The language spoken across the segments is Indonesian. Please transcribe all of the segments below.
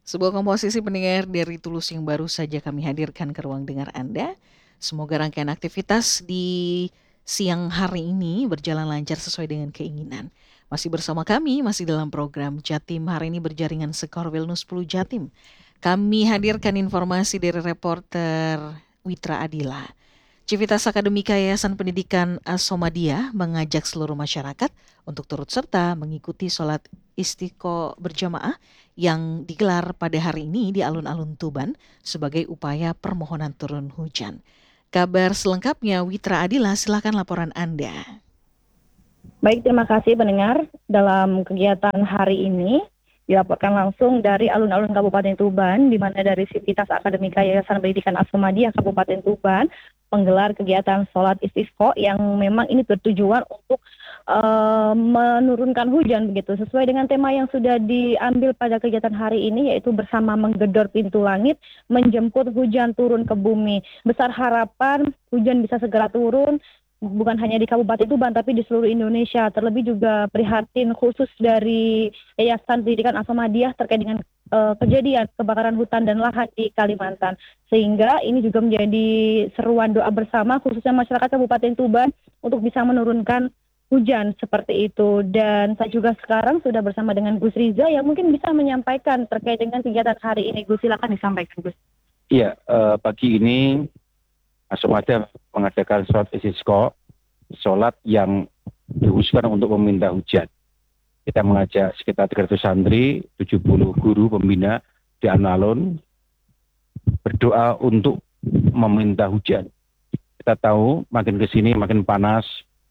Sebuah komposisi pendengar dari Tulus yang baru saja kami hadirkan ke ruang dengar Anda. Semoga rangkaian aktivitas di siang hari ini berjalan lancar sesuai dengan keinginan. Masih bersama kami, masih dalam program Jatim hari ini berjaringan Sekor Wellness 10 Jatim. Kami hadirkan informasi dari reporter Witra Adila. Civitas Akademika Yayasan Pendidikan As-Samadiyah mengajak seluruh masyarakat untuk turut serta mengikuti sholat istiqo berjamaah yang digelar pada hari ini di alun-alun Tuban sebagai upaya permohonan turun hujan. Kabar selengkapnya Witra Adila, silakan laporan Anda. Baik, terima kasih pendengar. Dalam kegiatan hari ini dilaporkan langsung dari alun-alun Kabupaten Tuban, di mana dari Civitas Akademika Yayasan Pendidikan As-Samadiyah Kabupaten Tuban menggelar kegiatan sholat istisqa yang memang ini bertujuan untuk menurunkan hujan begitu, sesuai dengan tema yang sudah diambil pada kegiatan hari ini, yaitu bersama menggedor pintu langit, menjemput hujan turun ke bumi. Besar harapan hujan bisa segera turun, bukan hanya di Kabupaten Tuban tapi di seluruh Indonesia. Terlebih juga prihatin khusus dari Yayasan Pendidikan As-Samadiyah terkait dengan kejadian kebakaran hutan dan lahan di Kalimantan. Sehingga ini juga menjadi seruan doa bersama khususnya masyarakat Kabupaten Tuban untuk bisa menurunkan hujan seperti itu. Dan saya juga sekarang sudah bersama dengan Gus Riza yang mungkin bisa menyampaikan terkait dengan kegiatan hari ini. Gus, silakan disampaikan, Gus. Iya, pagi ini As-Samadiyah mengadakan sholat istisqa, sholat yang dikhususkan untuk meminta hujan. Kita mengajak sekitar 300 santri, 70 guru pembina di alun-alun berdoa untuk meminta hujan. Kita tahu makin ke sini makin panas,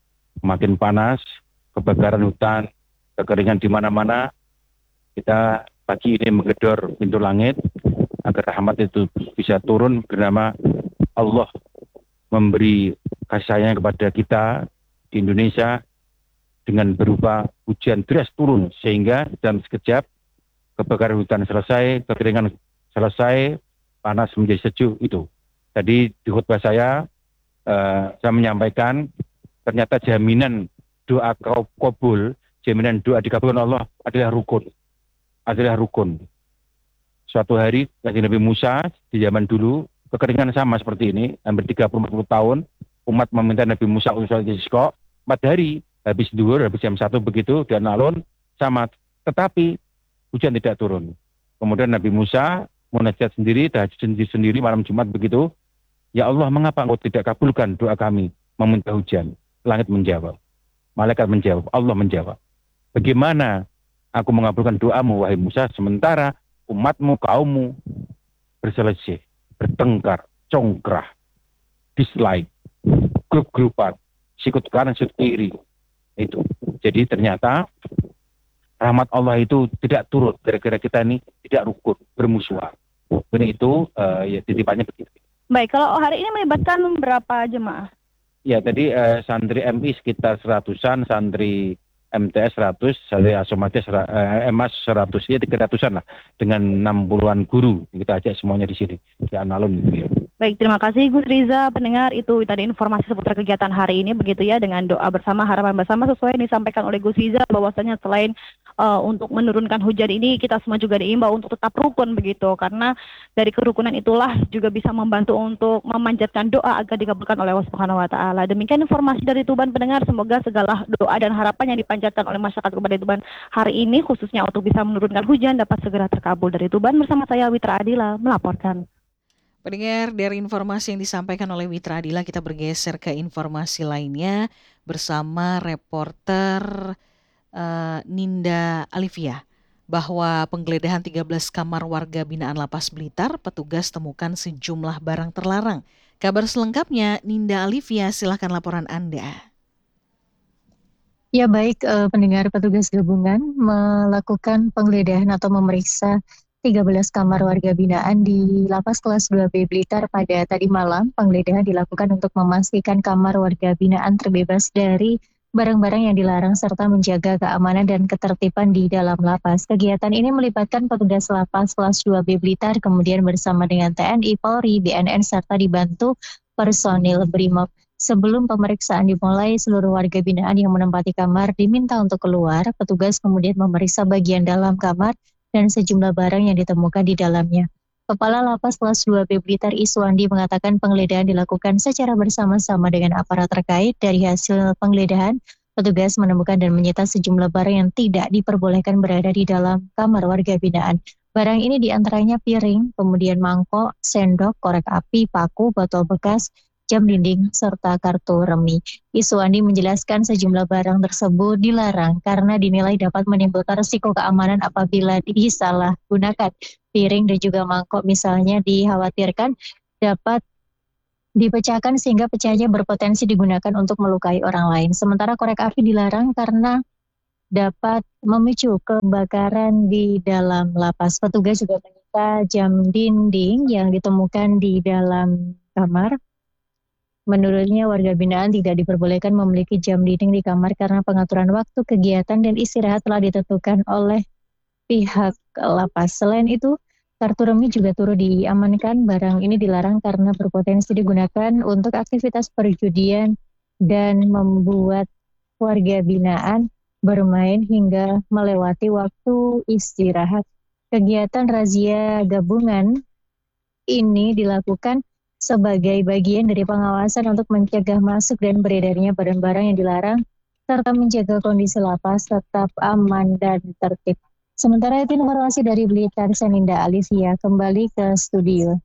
kebakaran hutan, kekeringan di mana-mana. Kita pagi ini menggedor pintu langit agar rahmat itu bisa turun, bernama Allah memberi kasih sayang kepada kita di Indonesia dengan berupa hujan deras turun, sehingga dalam sekejap kebakaran hutan selesai, kekeringan selesai, panas menjadi sejuk itu. Tadi di khutbah saya menyampaikan ternyata jaminan doa kabul, jaminan doa dikabulkan Allah adalah rukun. Suatu hari Nabi Musa di zaman dulu kekeringan sama seperti ini, hampir 30-40 tahun umat meminta Nabi Musa untuk sholat istisqa, 4 hari habis duhur, habis jam 1 begitu dan alun sama, tetapi hujan tidak turun. Kemudian Nabi Musa munajat sendiri, tahajud sendiri malam Jumat begitu, ya Allah, mengapa engkau tidak kabulkan doa kami meminta hujan? Langit menjawab, malaikat menjawab, Allah menjawab, bagaimana aku mengabulkan doamu wahai Musa sementara umatmu, kaummu berselisih, bertengkar, congkrah, dislike, grup-grupan, sikut kanan, sikut kiri. Itu. Jadi ternyata rahmat Allah itu tidak turun gara-gara kita ini tidak rukun, bermusuhan. Ini itu ya titipannya begitu. Baik, kalau hari ini melibatkan berapa jemaah? Ya, tadi santri MI sekitar 100-an, santri MTS 100, santri As-Samadiyah MAS 100, ya 300-an lah, dengan 60-an guru. Kita ajak semuanya di sini, di alun-alun gitu ya. Baik, terima kasih Gus Riza. Pendengar, itu tadi informasi seputar kegiatan hari ini begitu ya, dengan doa bersama, harapan bersama sesuai yang disampaikan oleh Gus Riza, bahwasanya selain untuk menurunkan hujan ini, kita semua juga diimbau untuk tetap rukun begitu, karena dari kerukunan itulah juga bisa membantu untuk memanjatkan doa agar dikabulkan oleh Allah Subhanahu wa taala. Demikian informasi dari Tuban pendengar, semoga segala doa dan harapan yang dipanjatkan oleh masyarakat Kabupaten Tuban hari ini khususnya untuk bisa menurunkan hujan dapat segera terkabul. Dari Tuban bersama saya Witra Adila melaporkan. Pendengar, dari informasi yang disampaikan oleh Witra Adila, kita bergeser ke informasi lainnya bersama reporter Ninda Alivia, bahwa penggeledahan 13 kamar warga binaan Lapas Blitar, petugas temukan sejumlah barang terlarang. Kabar selengkapnya, Ninda Alivia, silakan laporan Anda. Ya baik, pendengar, petugas gabungan melakukan penggeledahan atau memeriksa 13 kamar warga binaan di Lapas Kelas 2B Blitar pada tadi malam. Penggeledahan dilakukan untuk memastikan kamar warga binaan terbebas dari barang-barang yang dilarang serta menjaga keamanan dan ketertiban di dalam lapas. Kegiatan ini melibatkan petugas Lapas Kelas 2B Blitar, kemudian bersama dengan TNI, Polri, BNN, serta dibantu personil BRIMOB. Sebelum pemeriksaan dimulai, seluruh warga binaan yang menempati kamar diminta untuk keluar. Petugas kemudian memeriksa bagian dalam kamar dan sejumlah barang yang ditemukan di dalamnya. Kepala Lapas Kelas 2B Blitar Iswandi mengatakan penggeledahan dilakukan secara bersama-sama dengan aparat terkait. Dari hasil penggeledahan, petugas menemukan dan menyita sejumlah barang yang tidak diperbolehkan berada di dalam kamar warga binaan. Barang ini diantaranya piring, kemudian mangkok, sendok, korek api, paku, botol bekas, jam dinding, serta kartu remi. Iswandi menjelaskan sejumlah barang tersebut dilarang karena dinilai dapat menimbulkan risiko keamanan apabila disalahgunakan. Piring dan juga mangkok misalnya dikhawatirkan dapat dipecahkan sehingga pecahnya berpotensi digunakan untuk melukai orang lain. Sementara korek api dilarang karena dapat memicu kebakaran di dalam lapas. Petugas juga menyita jam dinding yang ditemukan di dalam kamar. Menurutnya, warga binaan tidak diperbolehkan memiliki jam dinding di kamar karena pengaturan waktu kegiatan dan istirahat telah ditentukan oleh pihak lapas. Selain itu, kartu remi juga turut diamankan. Barang ini dilarang karena berpotensi digunakan untuk aktivitas perjudian dan membuat warga binaan bermain hingga melewati waktu istirahat. Kegiatan razia gabungan ini dilakukan sebagai bagian dari pengawasan untuk mencegah masuk dan beredarnya barang-barang yang dilarang, serta menjaga kondisi lapas tetap aman dan tertib. Sementara itu informasi dari Blitar, Seninda Alivia kembali ke studio.